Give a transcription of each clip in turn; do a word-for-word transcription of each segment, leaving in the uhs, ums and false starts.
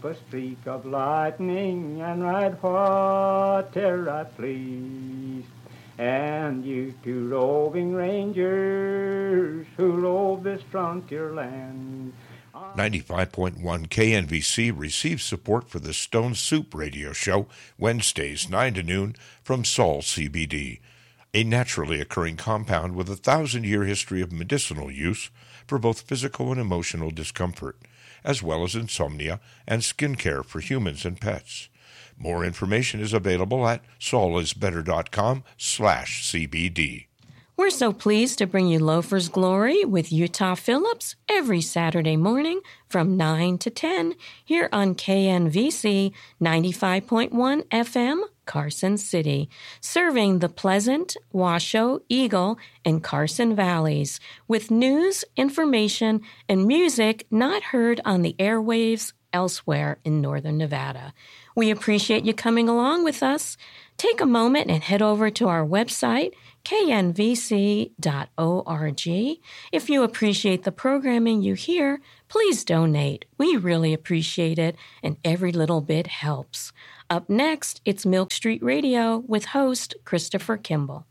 a streak of lightning and ride whate'er I please. And you two roving rangers who rove this frontier land. ninety-five point one K N V C receives support for the Stone Soup Radio Show Wednesdays nine to noon from Saul C B D, a naturally occurring compound with a thousand-year history of medicinal use for both physical and emotional discomfort, as well as insomnia and skin care for humans and pets. More information is available at saulisbetter.com slash CBD. We're so pleased to bring you Loafer's Glory with Utah Phillips every Saturday morning from nine to ten here on K N V C ninety-five point one F M, Carson City, serving the Pleasant, Washoe, Eagle, and Carson Valleys with news, information, and music not heard on the airwaves elsewhere in Northern Nevada. We appreciate you coming along with us. Take a moment and head over to our website, K N V C dot org. If you appreciate the programming you hear, please donate. We really appreciate it, and every little bit helps. Up next, it's Milk Street Radio with host Christopher Kimball.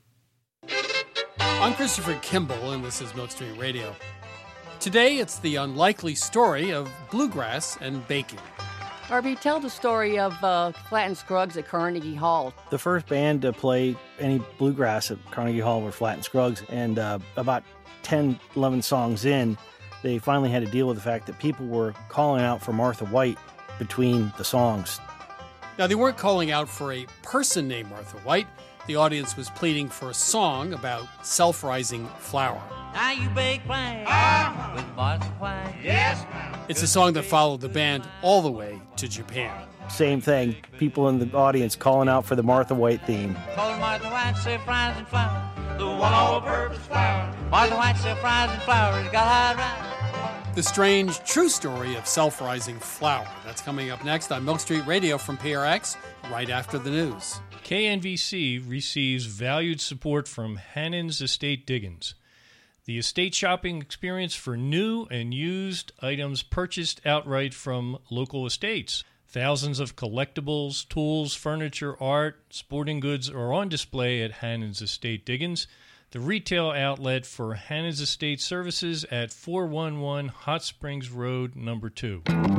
I'm Christopher Kimball, and this is Milk Street Radio. Today, it's the unlikely story of bluegrass and baking. Arby, tell the story of uh, Flat and Scruggs at Carnegie Hall. The first band to play any bluegrass at Carnegie Hall were Flat and Scruggs, and uh, about ten, eleven songs in, they finally had to deal with the fact that people were calling out for Martha White between the songs. Now, they weren't calling out for a person named Martha White. The audience was pleading for a song about self-rising flour. Now you bake plain uh-huh. with Martha White. Yes, ma'am. It's a song that followed the band all the way to Japan. Same thing. People in the audience calling out for the Martha White theme. Call Martha White self-rising flour, the one all-purpose flour. Martha White self-rising flour has got high rise. The strange, true story of self-rising flour. That's coming up next on Milk Street Radio from P R X, right after the news. K N V C receives valued support from Hannon's Estate Diggins, the estate shopping experience for new and used items purchased outright from local estates. Thousands of collectibles, tools, furniture, art, sporting goods are on display at Hannon's Estate Diggins, the retail outlet for Hannon's Estate Services at four one one Hot Springs Road, number two.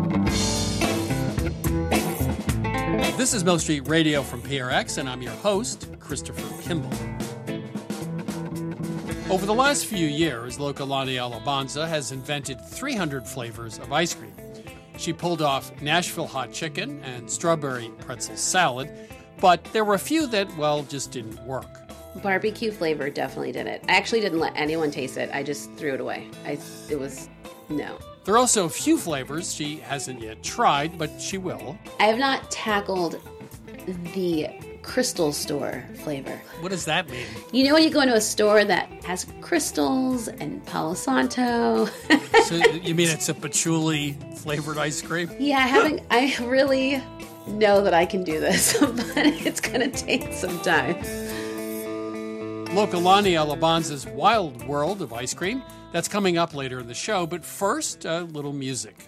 This is Milk Street Radio from P R X, and I'm your host, Christopher Kimball. Over the last few years, Lokalani Alabanza has invented three hundred flavors of ice cream. She pulled off Nashville hot chicken and strawberry pretzel salad, but there were a few that, well, just didn't work. Barbecue flavor definitely did it. I actually didn't let anyone taste it. I just threw it away. I, it was, no. There are also a few flavors she hasn't yet tried, but she will. I have not tackled the Crystal Store flavor. What does that mean? You know when you go into a store that has crystals and Palo Santo? So you mean it's a patchouli flavored ice cream? Yeah, I haven't. I really know that I can do this, but it's going to take some time. Lokalani Alabanza's Wild World of Ice Cream. That's coming up later in the show, but first, a little music.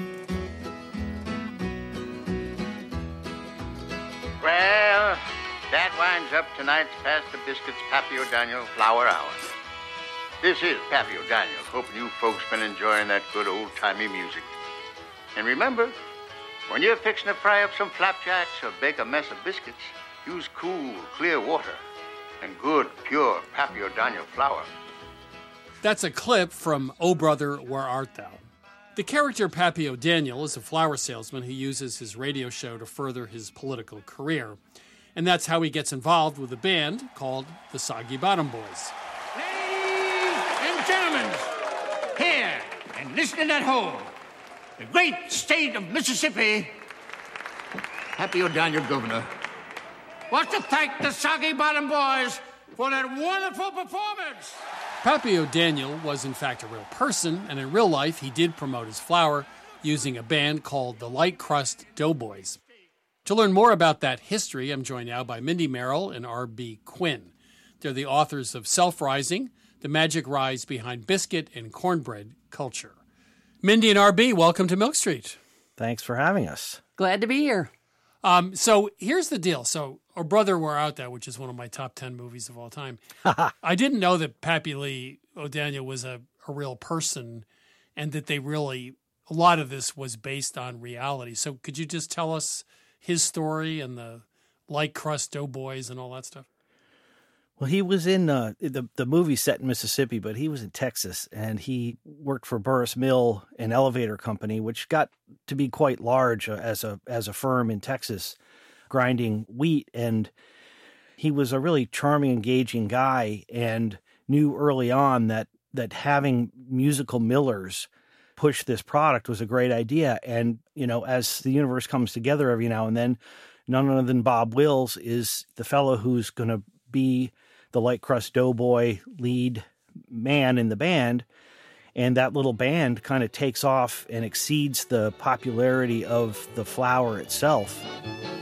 Well, that winds up tonight's Pass the Biscuits Pappy O'Daniel Flower Hour. This is Pappy O'Daniel, hoping you folks been enjoying that good old-timey music. And remember, when you're fixing to fry up some flapjacks or bake a mess of biscuits, use cool, clear water and good, pure Pappy O'Daniel flour. That's a clip from Oh Brother, Where Art Thou? The character Pappy O'Daniel is a flower salesman who uses his radio show to further his political career. And that's how he gets involved with a band called the Soggy Bottom Boys. Ladies and gentlemen, here and listening at home, the great state of Mississippi, Pappy O'Daniel Governor, wants to thank the Soggy Bottom Boys for that wonderful performance. Pappy O'Daniel was in fact a real person, and in real life he did promote his flour using a band called the Light Crust Doughboys. To learn more about that history, I'm joined now by Mindy Merrill and R B Quinn. They're the authors of Self-Rising, The Magic Rise Behind Biscuit and Cornbread Culture. Mindy and R B, welcome to Milk Street. Thanks for having us. Glad to be here. Um, so here's the deal. So, Or Brother, We're Out There, which is one of my top ten movies of all time. I didn't know that Pappy Lee O'Daniel was a, a real person and that they really, a lot of this was based on reality. So could you just tell us his story and the light crust doughboys and all that stuff? Well, he was in uh, the the movie set in Mississippi, but he was in Texas, and he worked for Burris Mill, an elevator company, which got to be quite large uh, as a as a firm in Texas, grinding wheat. And he was a really charming, engaging guy, and knew early on that that having musical millers push this product was a great idea. And you know, as the universe comes together every now and then, none other than Bob Wills is the fellow who's going to be the light crust doughboy lead man in the band. And that little band kind of takes off and exceeds the popularity of the flour itself.